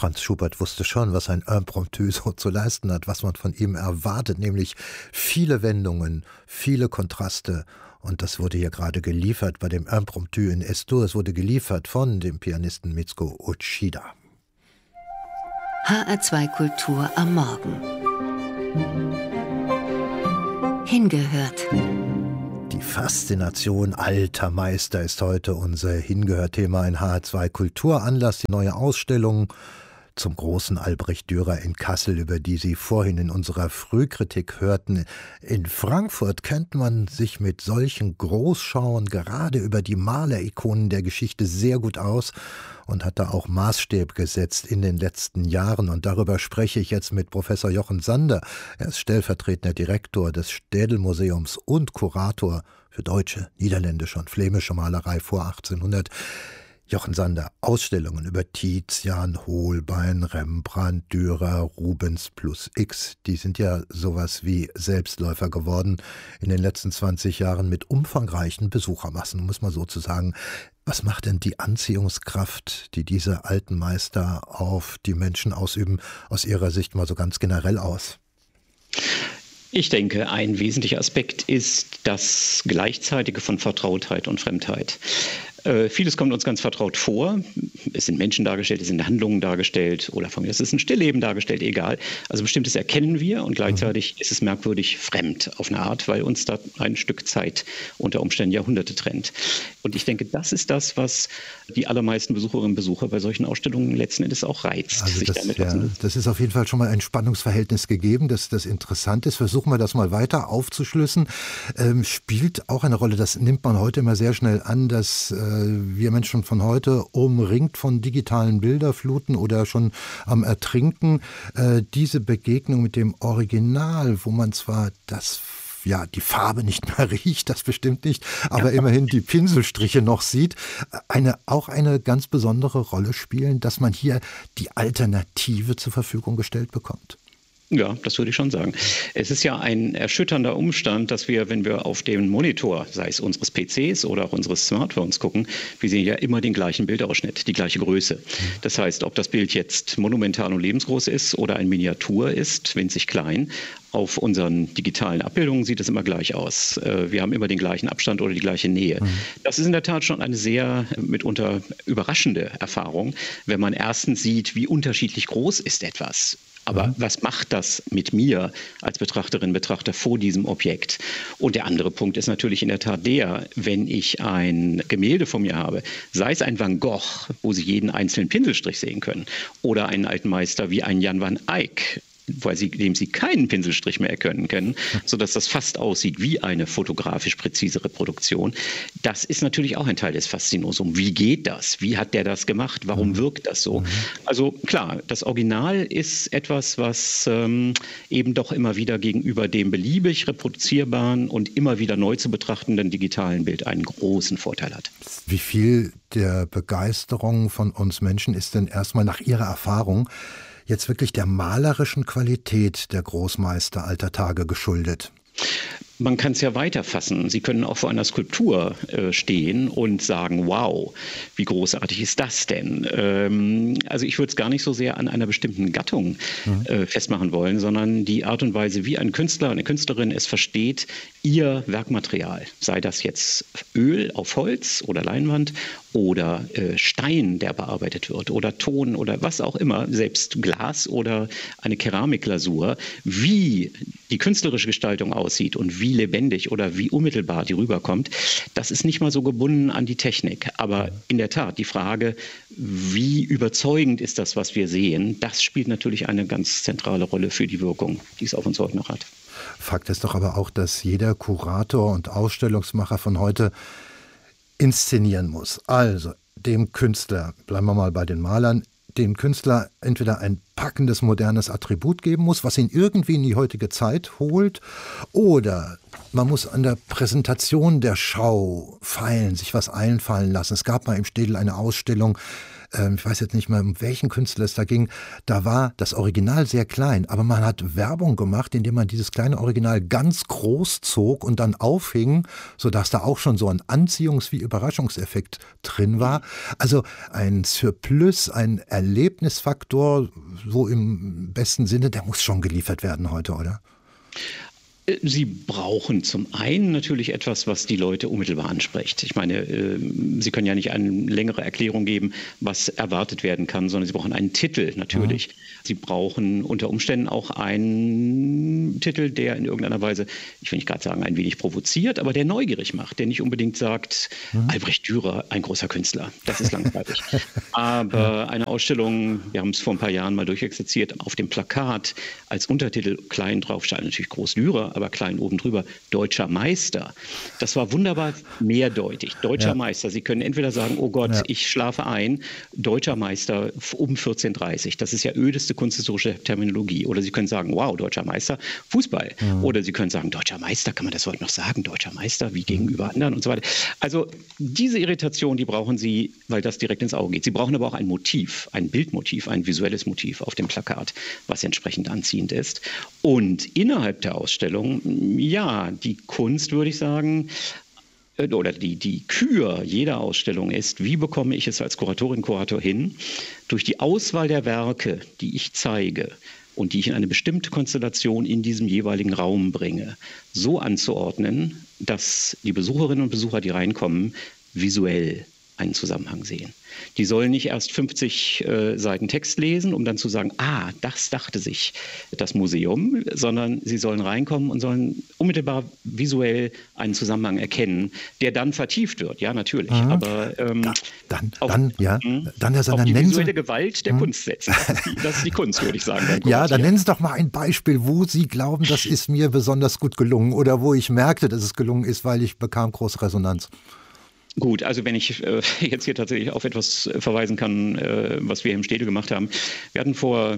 Franz Schubert wusste schon, was ein Impromptu so zu leisten hat, was man von ihm erwartet, nämlich viele Wendungen, viele Kontraste. Und das wurde hier gerade geliefert bei dem Impromptu in Es-Dur. Es wurde geliefert von dem Pianisten Mitsuko Uchida. HR2 Kultur am Morgen. Hingehört. Die Faszination alter Meister ist heute unser Hingehört-Thema in HR2 Kultur. Anlass die neue Ausstellung zum großen Albrecht Dürer in Kassel, über die Sie vorhin in unserer Frühkritik hörten. In Frankfurt kennt man sich mit solchen Großschauen gerade über die Malerikonen der Geschichte sehr gut aus und hat da auch Maßstäbe gesetzt in den letzten Jahren. Und darüber spreche ich jetzt mit Professor Jochen Sander. Er ist stellvertretender Direktor des Städelmuseums und Kurator für deutsche, niederländische und flämische Malerei vor 1800. Jochen Sander, Ausstellungen über Tizian, Holbein, Rembrandt, Dürer, Rubens plus X, die sind ja sowas wie Selbstläufer geworden in den letzten 20 Jahren mit umfangreichen Besuchermassen, muss man sozusagen. Was macht denn die Anziehungskraft, die diese alten Meister auf die Menschen ausüben, aus Ihrer Sicht mal so ganz generell aus? Ich denke, ein wesentlicher Aspekt ist das Gleichzeitige von Vertrautheit und Fremdheit. Vieles kommt uns ganz vertraut vor. Es sind Menschen dargestellt, es sind Handlungen dargestellt oder von mir, es ist ein Stillleben dargestellt, egal. Also Bestimmtes erkennen wir und gleichzeitig ist es merkwürdig fremd auf eine Art, weil uns da ein Stück Zeit unter Umständen Jahrhunderte trennt. Und ich denke, das ist das, was die allermeisten Besucherinnen und Besucher bei solchen Ausstellungen letzten Endes auch reizt. Also das ist auf jeden Fall schon mal ein Spannungsverhältnis gegeben, das interessant ist. Versuchen wir das mal weiter aufzuschlüssen. Spielt auch eine Rolle, das nimmt man heute immer sehr schnell an, dass wir Menschen von heute umringt von digitalen Bilderfluten oder schon am Ertrinken. Diese Begegnung mit dem Original, wo man zwar die Farbe nicht mehr riecht, das bestimmt nicht, aber immerhin die Pinselstriche noch sieht, auch eine ganz besondere Rolle spielen, dass man hier die Alternative zur Verfügung gestellt bekommt. Ja, das würde ich schon sagen. Es ist ja ein erschütternder Umstand, dass wir, wenn wir auf den Monitor, sei es unseres PCs oder auch unseres Smartphones gucken, wir sehen ja immer den gleichen Bildausschnitt, die gleiche Größe. Das heißt, ob das Bild jetzt monumental und lebensgroß ist oder ein Miniatur ist, winzig klein, auf unseren digitalen Abbildungen sieht es immer gleich aus. Wir haben immer den gleichen Abstand oder die gleiche Nähe. Das ist in der Tat schon eine sehr mitunter überraschende Erfahrung, wenn man erstens sieht, wie unterschiedlich groß ist etwas. Aber was macht das mit mir als Betrachterin, Betrachter vor diesem Objekt? Und der andere Punkt ist natürlich in der Tat der, wenn ich ein Gemälde vor mir habe, sei es ein Van Gogh, wo Sie jeden einzelnen Pinselstrich sehen können, oder einen alten Meister wie ein Jan van Eyck, dem Sie keinen Pinselstrich mehr erkennen können, sodass das fast aussieht wie eine fotografisch präzise Reproduktion. Das ist natürlich auch ein Teil des Faszinosum. Wie geht das? Wie hat der das gemacht? Warum wirkt das so? Also klar, das Original ist etwas, was eben doch immer wieder gegenüber dem beliebig reproduzierbaren und immer wieder neu zu betrachtenden digitalen Bild einen großen Vorteil hat. Wie viel der Begeisterung von uns Menschen ist denn erstmal nach Ihrer Erfahrung jetzt wirklich der malerischen Qualität der Großmeister alter Tage geschuldet? Man kann es ja weiterfassen. Sie können auch vor einer Skulptur stehen und sagen, wow, wie großartig ist das denn? Also ich würde es gar nicht so sehr an einer bestimmten Gattung festmachen wollen, sondern die Art und Weise, wie ein Künstler, eine Künstlerin es versteht, ihr Werkmaterial, sei das jetzt Öl auf Holz oder Leinwand oder Stein, der bearbeitet wird, oder Ton oder was auch immer, selbst Glas oder eine Keramikglasur, wie die künstlerische Gestaltung aussieht und wie lebendig oder wie unmittelbar die rüberkommt, das ist nicht mal so gebunden an die Technik. Aber in der Tat, die Frage, wie überzeugend ist das, was wir sehen, das spielt natürlich eine ganz zentrale Rolle für die Wirkung, die es auf uns heute noch hat. Fakt ist doch aber auch, dass jeder Kurator und Ausstellungsmacher von heute inszenieren muss. Also dem Künstler, bleiben wir mal bei den Malern, dem Künstler entweder ein packendes, modernes Attribut geben muss, was ihn irgendwie in die heutige Zeit holt, oder man muss an der Präsentation der Schau feilen, sich was einfallen lassen. Es gab mal im Städel eine Ausstellung, ich weiß jetzt nicht mehr, um welchen Künstler es da ging, da war das Original sehr klein, aber man hat Werbung gemacht, indem man dieses kleine Original ganz groß zog und dann aufhing, sodass da auch schon so ein Anziehungs- wie Überraschungseffekt drin war. Also ein Surplus, ein Erlebnisfaktor, so im besten Sinne, der muss schon geliefert werden heute, oder? Sie brauchen zum einen natürlich etwas, was die Leute unmittelbar anspricht. Ich meine, Sie können ja nicht eine längere Erklärung geben, was erwartet werden kann, sondern Sie brauchen einen Titel natürlich. Mhm. Sie brauchen unter Umständen auch einen Titel, der in irgendeiner Weise, ich will nicht gerade sagen, ein wenig provoziert, aber der neugierig macht, der nicht unbedingt sagt, Albrecht Dürer, ein großer Künstler. Das ist langweilig. Aber eine Ausstellung, wir haben es vor ein paar Jahren mal durchexerziert, auf dem Plakat als Untertitel klein drauf stand natürlich groß Dürer, aber klein oben drüber, Deutscher Meister. Das war wunderbar mehrdeutig. Deutscher Meister. Sie können entweder sagen, oh Gott, ich schlafe ein, Deutscher Meister um 14:30. Das ist ja ödeste kunsthistorische Terminologie. Oder Sie können sagen, wow, Deutscher Meister, Fußball. Oder Sie können sagen, Deutscher Meister, kann man das heute noch sagen? Deutscher Meister, wie gegenüber anderen und so weiter. Also diese Irritation, die brauchen Sie, weil das direkt ins Auge geht. Sie brauchen aber auch ein Motiv, ein Bildmotiv, ein visuelles Motiv auf dem Plakat, was entsprechend anziehend ist. Und innerhalb der Ausstellung, ja, die Kunst, würde ich sagen, oder die Kür jeder Ausstellung ist, wie bekomme ich es als Kuratorin, Kurator hin, durch die Auswahl der Werke, die ich zeige und die ich in eine bestimmte Konstellation in diesem jeweiligen Raum bringe, so anzuordnen, dass die Besucherinnen und Besucher, die reinkommen, visuell einen Zusammenhang sehen. Die sollen nicht erst 50 Seiten Text lesen, um dann zu sagen, das dachte sich das Museum, sondern sie sollen reinkommen und sollen unmittelbar visuell einen Zusammenhang erkennen, der dann vertieft wird. Ja, natürlich. Aber dann die visuelle Gewalt der Kunst setzen. Das ist die Kunst, würde ich sagen. Ja, dann nennen Sie doch mal ein Beispiel, wo Sie glauben, das ist mir besonders gut gelungen oder wo ich merkte, dass es gelungen ist, weil ich bekam große Resonanz. Gut, also wenn ich jetzt hier tatsächlich auf etwas verweisen kann, was wir im Städel gemacht haben. Wir hatten vor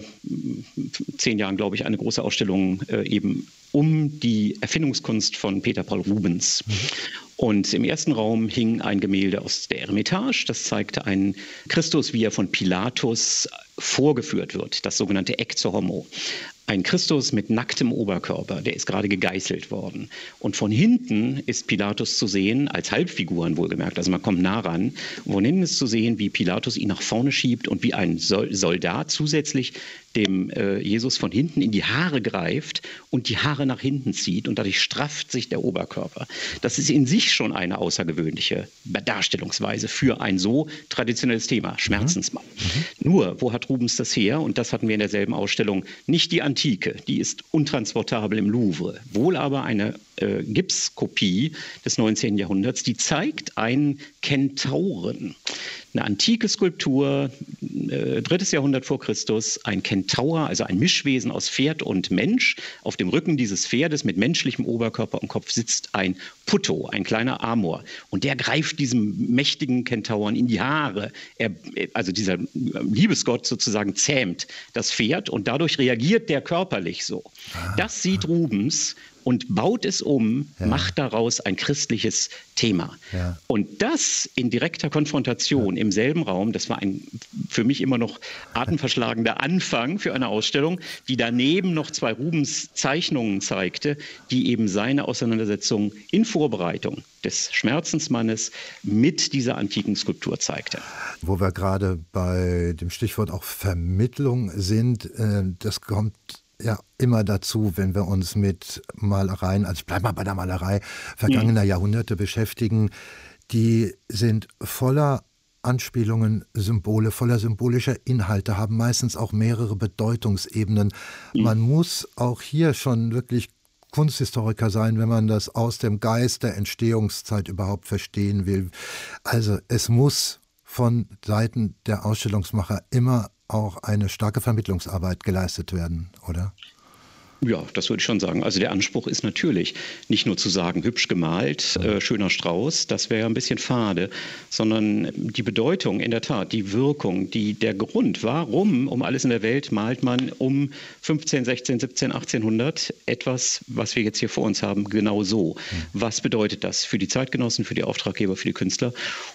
10 Jahren, glaube ich, eine große Ausstellung eben um die Erfindungskunst von Peter Paul Rubens. Und im ersten Raum hing ein Gemälde aus der Eremitage. Das zeigte einen Christus, wie er von Pilatus vorgeführt wird, das sogenannte Ecce Homo. Ein Christus mit nacktem Oberkörper, der ist gerade gegeißelt worden. Und von hinten ist Pilatus zu sehen, als Halbfiguren wohlgemerkt, also man kommt nah ran. Und von hinten ist zu sehen, wie Pilatus ihn nach vorne schiebt und wie ein Soldat zusätzlich dem Jesus von hinten in die Haare greift und die Haare nach hinten zieht und dadurch strafft sich der Oberkörper. Das ist in sich schon eine außergewöhnliche Darstellungsweise für ein so traditionelles Thema, Schmerzensmann. Nur, wo hat Rubens das her? Und das hatten wir in derselben Ausstellung. Nicht die Antike, die ist untransportabel im Louvre, wohl aber eine Gipskopie des 19. Jahrhunderts, die zeigt einen Kentauren. Eine antike Skulptur, 3. Jahrhundert vor Christus, ein Kentaur, also ein Mischwesen aus Pferd und Mensch. Auf dem Rücken dieses Pferdes mit menschlichem Oberkörper und Kopf sitzt ein Putto, ein kleiner Amor. Und der greift diesem mächtigen Kentauren in die Haare. Also dieser Liebesgott sozusagen zähmt das Pferd und dadurch reagiert der körperlich so. Das sieht Rubens und baut es um, macht daraus ein christliches Thema. Ja. Und das in direkter Konfrontation im selben Raum, das war ein für mich immer noch atemverschlagender Anfang für eine Ausstellung, die daneben noch 2 Rubens-Zeichnungen zeigte, die eben seine Auseinandersetzung in Vorbereitung des Schmerzensmannes mit dieser antiken Skulptur zeigte. Wo wir gerade bei dem Stichwort auch Vermittlung sind, das kommt ja immer dazu, wenn wir uns mit Malereien, also ich bleibe mal bei der Malerei, vergangener Jahrhunderte beschäftigen, die sind voller Anspielungen, Symbole, voller symbolischer Inhalte, haben meistens auch mehrere Bedeutungsebenen. Man muss auch hier schon wirklich Kunsthistoriker sein, wenn man das aus dem Geist der Entstehungszeit überhaupt verstehen will. Also es muss von Seiten der Ausstellungsmacher immer auch eine starke Vermittlungsarbeit geleistet werden, oder? Ja, das würde ich schon sagen. Also der Anspruch ist natürlich nicht nur zu sagen, hübsch gemalt, schöner Strauß, das wäre ein bisschen fade, sondern die Bedeutung, in der Tat, die Wirkung, der Grund, warum um alles in der Welt malt man um 15, 16, 17, 1800 etwas, was wir jetzt hier vor uns haben, genau so. Was bedeutet das für die Zeitgenossen, für die Auftraggeber, für die Künstler?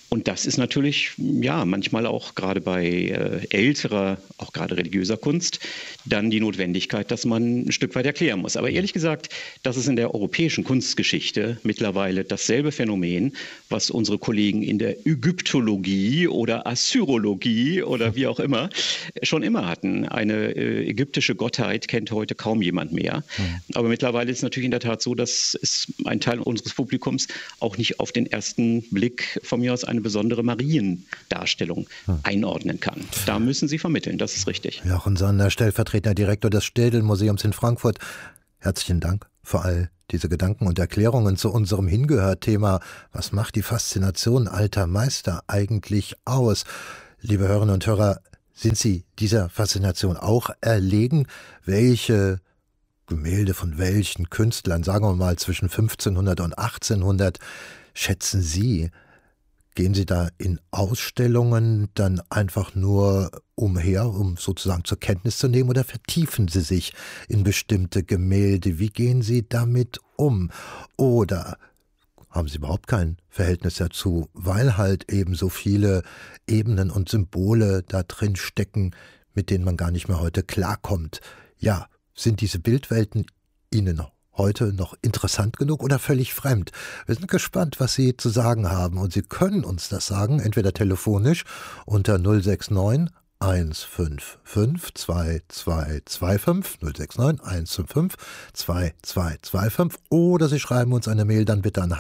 Und das ist natürlich, ja, manchmal auch gerade bei älterer, auch gerade religiöser Kunst, dann die Notwendigkeit, dass man ein Stück weit erklären muss. Aber ehrlich gesagt, das ist in der europäischen Kunstgeschichte mittlerweile dasselbe Phänomen, was unsere Kollegen in der Ägyptologie oder Assyrologie oder wie auch immer schon immer hatten. Eine ägyptische Gottheit kennt heute kaum jemand mehr. Aber mittlerweile ist es natürlich in der Tat so, dass es ein Teil unseres Publikums auch nicht auf den ersten Blick von mir aus eine besondere Mariendarstellung einordnen kann. Da müssen Sie vermitteln, das ist richtig. Jochen Sonder, stellvertretender Direktor des Städel-Museums in Frankfurt. Herzlichen Dank für all diese Gedanken und Erklärungen zu unserem Hingehört-Thema. Was macht die Faszination alter Meister eigentlich aus? Liebe Hörerinnen und Hörer, sind Sie dieser Faszination auch erlegen? Welche Gemälde von welchen Künstlern, sagen wir mal zwischen 1500 und 1800, schätzen Sie? Gehen Sie da in Ausstellungen dann einfach nur umher, um sozusagen zur Kenntnis zu nehmen, oder vertiefen Sie sich in bestimmte Gemälde? Wie gehen Sie damit um? Oder haben Sie überhaupt kein Verhältnis dazu, weil halt eben so viele Ebenen und Symbole da drin stecken, mit denen man gar nicht mehr heute klarkommt? Ja, sind diese Bildwelten Ihnen heute noch interessant genug oder völlig fremd? Wir sind gespannt, was Sie zu sagen haben, und Sie können uns das sagen, entweder telefonisch unter 069 155 2225 069 155 2225 oder Sie schreiben uns eine Mail dann bitte an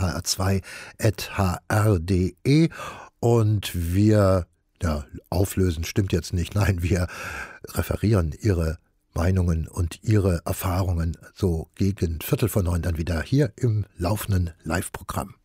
hr2@hr.de und wir, ja, auflösen stimmt jetzt nicht, nein, wir referieren Ihre Meinungen und Ihre Erfahrungen so gegen 8:45 dann wieder hier im laufenden Live-Programm.